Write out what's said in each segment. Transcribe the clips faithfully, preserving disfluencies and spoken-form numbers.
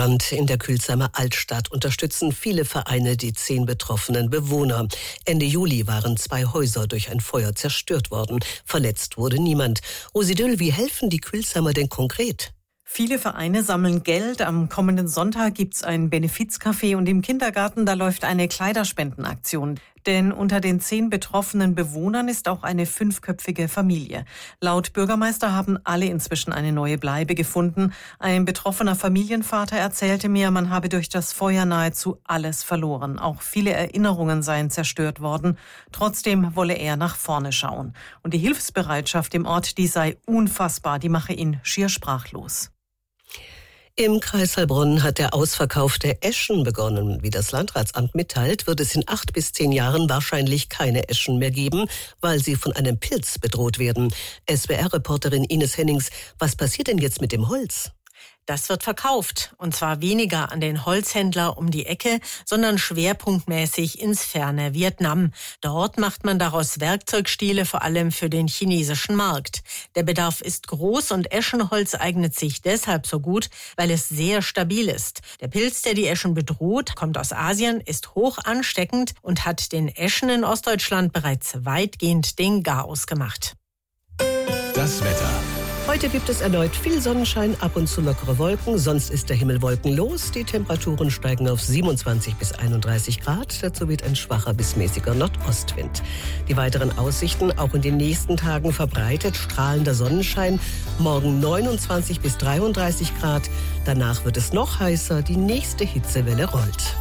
Waldbrand in der Kühlsheimer Altstadt unterstützen viele Vereine die zehn betroffenen Bewohner. Ende Juli waren zwei Häuser durch ein Feuer zerstört worden. Verletzt wurde niemand. Rosi Düll, wie helfen die Kühlsheimer denn konkret? Viele Vereine sammeln Geld. Am kommenden Sonntag gibt's ein Benefizcafé und im Kindergarten, da läuft eine Kleiderspendenaktion. Denn unter den zehn betroffenen Bewohnern ist auch eine fünfköpfige Familie. Laut Bürgermeister haben alle inzwischen eine neue Bleibe gefunden. Ein betroffener Familienvater erzählte mir, man habe durch das Feuer nahezu alles verloren. Auch viele Erinnerungen seien zerstört worden. Trotzdem wolle er nach vorne schauen. Und die Hilfsbereitschaft im Ort, die sei unfassbar. Die mache ihn schier sprachlos. Im Kreis Heilbronn hat der Ausverkauf der Eschen begonnen. Wie das Landratsamt mitteilt, wird es in acht bis zehn Jahren wahrscheinlich keine Eschen mehr geben, weil sie von einem Pilz bedroht werden. S W R-Reporterin Ines Hennings, was passiert denn jetzt mit dem Holz? Das wird verkauft, und zwar weniger an den Holzhändler um die Ecke, sondern schwerpunktmäßig ins ferne Vietnam. Dort macht man daraus Werkzeugstiele, vor allem für den chinesischen Markt. Der Bedarf ist groß und Eschenholz eignet sich deshalb so gut, weil es sehr stabil ist. Der Pilz, der die Eschen bedroht, kommt aus Asien, ist hoch ansteckend und hat den Eschen in Ostdeutschland bereits weitgehend den Garaus gemacht. Das Wetter. Heute gibt es erneut viel Sonnenschein, ab und zu lockere Wolken, sonst ist der Himmel wolkenlos. Die Temperaturen steigen auf siebenundzwanzig bis einunddreißig Grad, dazu weht ein schwacher bis mäßiger Nordostwind. Die weiteren Aussichten, auch in den nächsten Tagen verbreitet strahlender Sonnenschein, morgen neunundzwanzig bis dreiunddreißig Grad, danach wird es noch heißer, die nächste Hitzewelle rollt.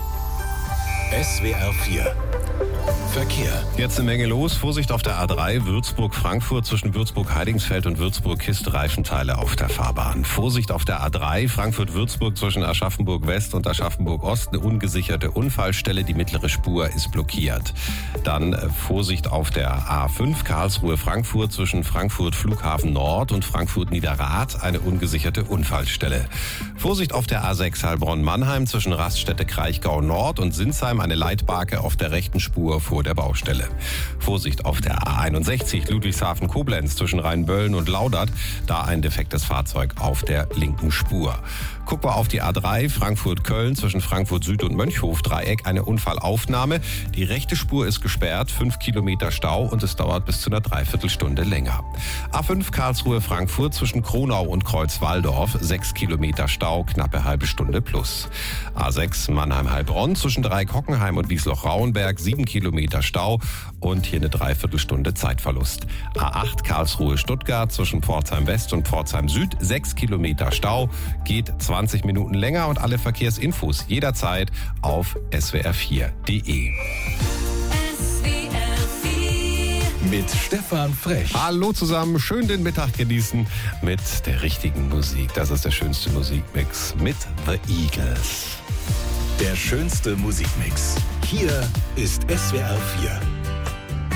S W R vier Verkehr. Jetzt eine Menge los. Vorsicht auf der A drei Würzburg-Frankfurt zwischen Würzburg-Heidingsfeld und Würzburg-Kist Reifenteile auf der Fahrbahn. Vorsicht auf der A drei Frankfurt-Würzburg zwischen Aschaffenburg-West und Aschaffenburg-Ost. Eine ungesicherte Unfallstelle. Die mittlere Spur ist blockiert. Dann äh, Vorsicht auf der A fünf Karlsruhe-Frankfurt zwischen Frankfurt-Flughafen Nord und Frankfurt-Niederrad. Eine ungesicherte Unfallstelle. Vorsicht auf der A sechs Heilbronn-Mannheim zwischen Raststätte-Kraichgau Nord und Sinsheim. Eine Leitbarke auf der rechten Spur vor der Baustelle. Vorsicht auf der A einundsechzig Ludwigshafen-Koblenz zwischen Rheinböllen und Laudert, da ein defektes Fahrzeug auf der linken Spur. Gucken wir auf die A drei Frankfurt-Köln zwischen Frankfurt Süd und Mönchhof-Dreieck, eine Unfallaufnahme. Die rechte Spur ist gesperrt, fünf Kilometer Stau und es dauert bis zu einer Dreiviertelstunde länger. A fünf Karlsruhe-Frankfurt zwischen Kronau und Kreuzwaldorf, sechs Kilometer Stau, knappe halbe Stunde plus. A sechs Mannheim-Heilbronn zwischen Dreieck-Hockenheim und Wiesloch-Rauenberg, sieben Kilometer Stau und hier eine Dreiviertelstunde Zeitverlust. A acht Karlsruhe-Stuttgart zwischen Pforzheim West und Pforzheim Süd, sechs Kilometer Stau, geht zwanzig Minuten länger und alle Verkehrsinfos jederzeit auf s w r vier punkt d e. Mit Stefan Frech. Hallo zusammen, schön den Mittag genießen mit der richtigen Musik. Das ist der schönste Musikmix mit The Eagles. Der schönste Musikmix. Hier ist S W R vier.